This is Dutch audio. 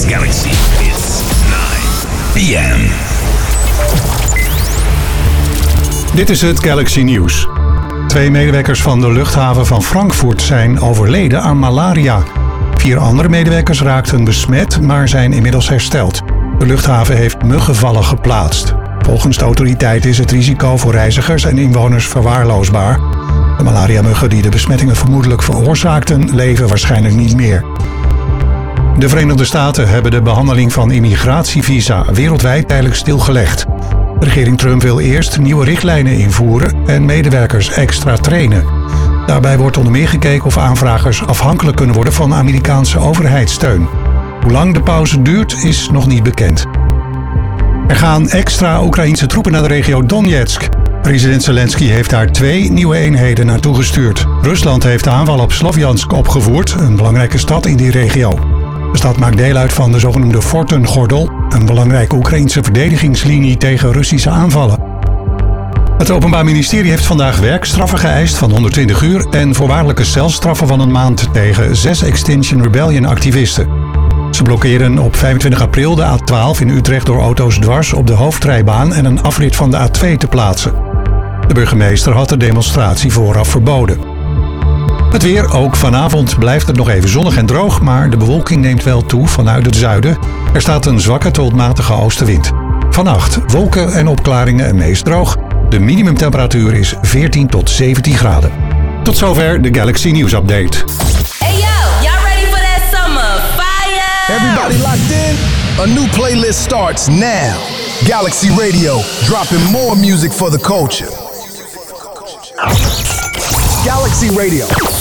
Galaxy. It's 9 p.m. Dit is het Galaxy Nieuws. 2 medewerkers van de luchthaven van Frankfurt zijn overleden aan malaria. 4 andere medewerkers raakten besmet, maar zijn inmiddels hersteld. De luchthaven heeft muggenvallen geplaatst. Volgens de autoriteiten is het risico voor reizigers en inwoners verwaarloosbaar. De malariamuggen die de besmettingen vermoedelijk veroorzaakten, leven waarschijnlijk niet meer. De Verenigde Staten hebben de behandeling van immigratievisa wereldwijd tijdelijk stilgelegd. De regering Trump wil eerst nieuwe richtlijnen invoeren en medewerkers extra trainen. Daarbij wordt onder meer gekeken of aanvragers afhankelijk kunnen worden van Amerikaanse overheidssteun. Hoe lang de pauze duurt is nog niet bekend. Er gaan extra Oekraïense troepen naar de regio Donetsk. President Zelensky heeft daar 2 nieuwe eenheden naartoe gestuurd. Rusland heeft de aanval op Slavjansk opgevoerd, een belangrijke stad in die regio. De stad maakt deel uit van de zogenoemde Fortengordel, een belangrijke Oekraïense verdedigingslinie tegen Russische aanvallen. Het Openbaar Ministerie heeft vandaag werkstraffen geëist van 120 uur en voorwaardelijke celstraffen van een maand tegen 6 Extinction Rebellion activisten. Ze blokkeren op 25 april de A12 in Utrecht door auto's dwars op de hoofdrijbaan en een afrit van de A2 te plaatsen. De burgemeester had de demonstratie vooraf verboden. Het weer, ook vanavond blijft het nog even zonnig en droog, maar de bewolking neemt wel toe vanuit het zuiden. Er staat een zwakke tot matige oostenwind. Vannacht wolken en opklaringen en meest droog. De minimumtemperatuur is 14 tot 17 graden. Tot zover de Galaxy News Update. Hey yo, y'all ready for that summer fire? Everybody locked in? A new playlist starts now. Galaxy Radio, dropping more music for the culture. Galaxy Radio.